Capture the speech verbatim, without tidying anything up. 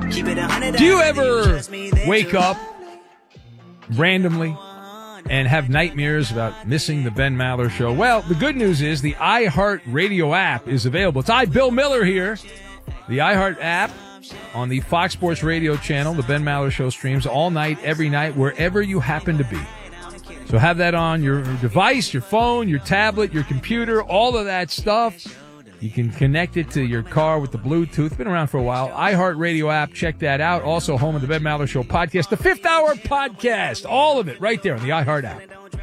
Do you ever wake up randomly and have nightmares about missing the Ben Maller Show? Well, the good news is the iHeartRadio app is available. It's I, Bill Miller here. The iHeart app on the Fox Sports Radio channel. The Ben Maller Show streams all night, every night, wherever you happen to be. So have that on your device, your phone, your tablet, your computer, all of that stuff. You can connect it to your car with the Bluetooth. Been around for a while. iHeartRadio app, check that out. Also home of the Ben Maller Show podcast, the Fifth Hour podcast. All of it right there on the iHeart app.